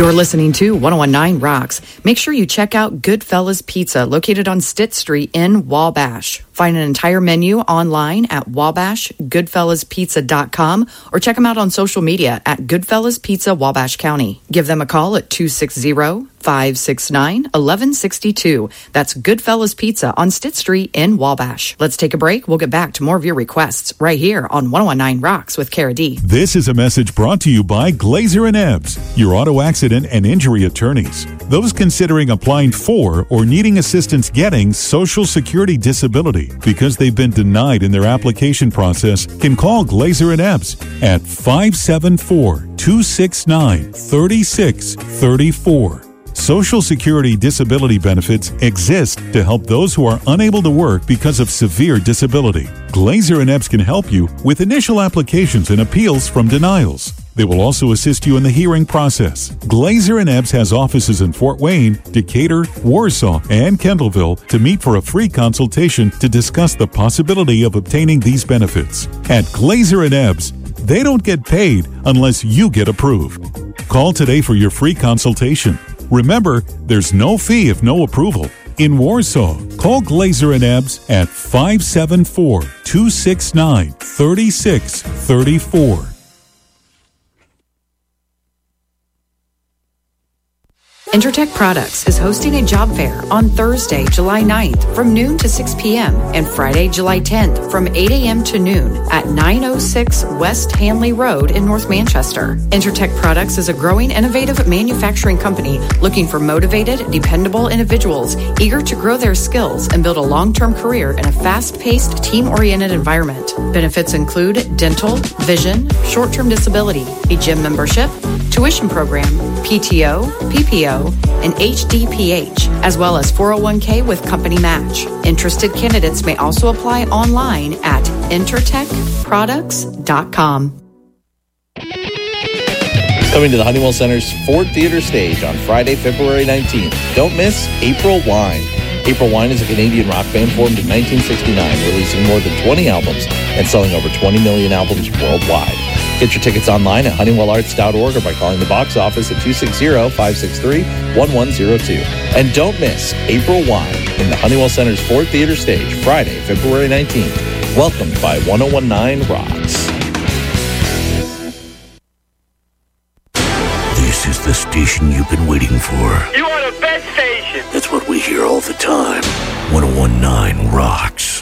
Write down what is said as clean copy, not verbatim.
You're listening to 1019 Rocks. Make sure you check out Goodfellas Pizza, located on Stitt Street in Wabash. Find an entire menu online at wabashgoodfellaspizza.com or check them out on social media at Goodfellas Pizza Wabash County. Give them a call at 260-569-1162. That's Goodfellas Pizza on Stitt Street in Wabash. Let's take a break. We'll get back to more of your requests right here on 1019 Rocks with Cara D. This is a message brought to you by Glazer and Ebbs, your auto accident and injury attorneys. Those considering applying for or needing assistance getting Social Security disability because they've been denied in their application process can call Glazer and Ebbs at 574-269-3634. Social Security disability benefits exist to help those who are unable to work because of severe disability. Glazer and Ebbs can help you with initial applications and appeals from denials. They will also assist you in the hearing process. Glazer and Ebbs has offices in Fort Wayne, Decatur, Warsaw, and Kendallville to meet for a free consultation to discuss the possibility of obtaining these benefits. At Glazer and Ebbs, they don't get paid unless you get approved. Call today for your free consultation. Remember, there's no fee if no approval. In Warsaw, call Glazer and Ebbs at 574-269-3634. Intertech Products is hosting a job fair on Thursday, July 9th from noon to 6 p.m. and Friday, July 10th from 8 a.m. to noon at 906 West Hanley Road in North Manchester. Intertech Products is a growing, innovative manufacturing company looking for motivated, dependable individuals eager to grow their skills and build a long-term career in a fast-paced, team-oriented environment. Benefits include dental, vision, short-term disability, a gym membership, tuition program, PTO, PPO, and HDPH, as well as 401k with company match. Interested candidates may also apply online at intertechproducts.com. Coming to the Honeywell Center's Ford Theater stage on Friday, February 19th. Don't miss April Wine. April Wine is a Canadian rock band formed in 1969, releasing more than 20 albums and selling over 20 million albums worldwide. Get your tickets online at honeywellarts.org or by calling the box office at 260-563-1102. And don't miss April Wine in the Honeywell Center's Ford Theater stage, Friday, February 19th. Welcomed by 1019 Rocks. This is the station you've been waiting for. You are the best station. That's what we hear all the time. 1019 Rocks.